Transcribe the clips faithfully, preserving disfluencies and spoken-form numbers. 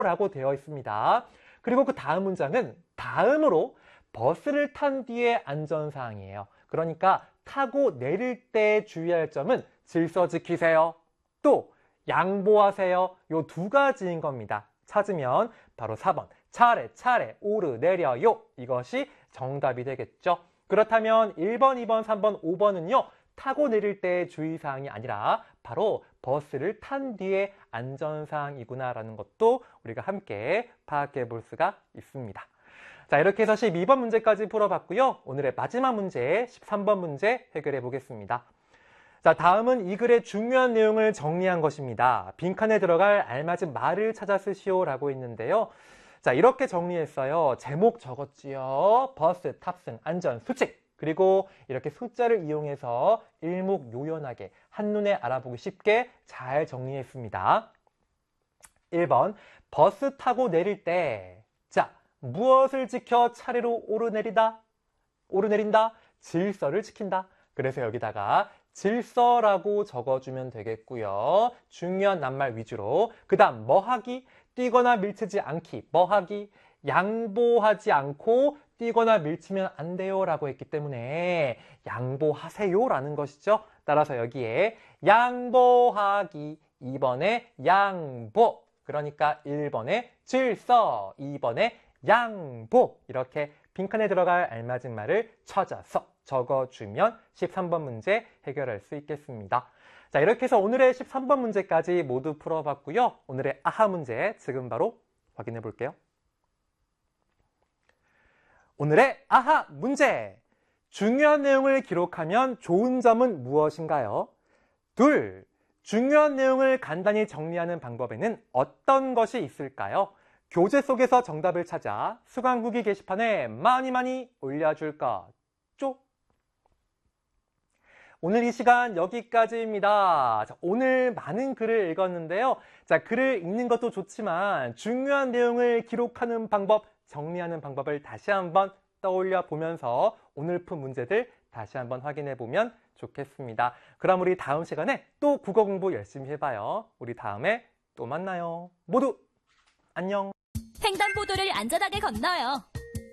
라고 되어 있습니다. 그리고 그 다음 문장은 다음으로 버스를 탄 뒤의 안전사항이에요. 그러니까 타고 내릴 때 주의할 점은 질서 지키세요. 또 양보하세요. 요 두 가지인 겁니다. 찾으면 바로 사 번 차례차례 오르내려요. 이것이 정답이 되겠죠. 그렇다면 일 번, 이 번, 삼 번, 오 번은요. 타고 내릴 때 주의사항이 아니라 바로 버스를 탄 뒤에 안전사항이구나라는 것도 우리가 함께 파악해 볼 수가 있습니다. 자, 이렇게 해서 십이 번 문제까지 풀어봤고요. 오늘의 마지막 문제, 십삼 번 문제 해결해 보겠습니다. 자, 다음은 이 글의 중요한 내용을 정리한 것입니다. 빈칸에 들어갈 알맞은 말을 찾아 쓰시오라고 있는데요. 자, 이렇게 정리했어요. 제목 적었지요. 버스 탑승 안전 수칙. 그리고 이렇게 숫자를 이용해서 일목요연하게 한눈에 알아보기 쉽게 잘 정리했습니다. 일 번 버스 타고 내릴 때 자, 무엇을 지켜 차례로 오르내리다? 오르내린다? 질서를 지킨다. 그래서 여기다가 질서라고 적어주면 되겠고요. 중요한 낱말 위주로. 그 다음 뭐하기? 뛰거나 밀치지 않기. 뭐하기? 양보하지 않고 뛰거나 밀치면 안 돼요 라고 했기 때문에 양보하세요 라는 것이죠. 따라서 여기에 양보하기, 이 번에 양보, 그러니까 일 번에 질서, 이 번에 양보, 이렇게 빈칸에 들어갈 알맞은 말을 찾아서 적어주면 십삼 번 문제 해결할 수 있겠습니다. 자, 이렇게 해서 오늘의 십삼 번 문제까지 모두 풀어봤고요. 오늘의 아하 문제 지금 바로 확인해 볼게요. 오늘의 아하 문제! 중요한 내용을 기록하면 좋은 점은 무엇인가요? 둘, 중요한 내용을 간단히 정리하는 방법에는 어떤 것이 있을까요? 교재 속에서 정답을 찾아 수강 후기 게시판에 많이 많이 올려줄 거죠? 오늘 이 시간 여기까지입니다. 자, 오늘 많은 글을 읽었는데요. 자, 글을 읽는 것도 좋지만 중요한 내용을 기록하는 방법, 정리하는 방법을 다시 한번 떠올려 보면서 오늘 푼 문제들 다시 한번 확인해 보면 좋겠습니다. 그럼 우리 다음 시간에 또 국어 공부 열심히 해봐요. 우리 다음에 또 만나요. 모두 안녕. 횡단보도를 안전하게 건너요.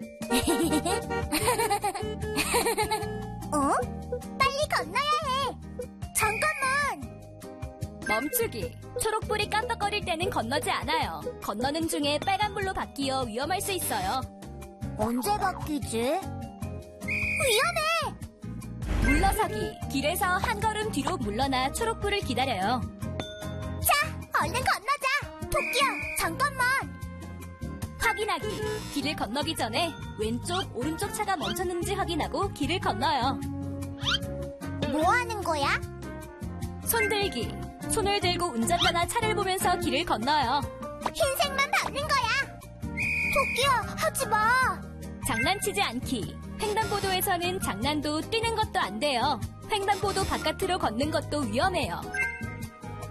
어? 빨리 건너야 해. 잠깐만. 멈추기. 초록불이 깜빡거릴 때는 건너지 않아요. 건너는 중에 빨간불로 바뀌어 위험할 수 있어요. 언제 바뀌지? 위험해! 물러서기. 길에서 한 걸음 뒤로 물러나 초록불을 기다려요. 자, 얼른 건너자. 토끼야, 잠깐만. 확인하기. 길을 건너기 전에 왼쪽, 오른쪽 차가 멈췄는지 확인하고 길을 건너요. 뭐 하는 거야? 손 들기. 손을 들고 운전자나 차를 보면서 길을 건너요. 흰색만 밟는 거야. 토끼야, 하지 마. 장난치지 않기. 횡단보도에서는 장난도 뛰는 것도 안 돼요. 횡단보도 바깥으로 걷는 것도 위험해요.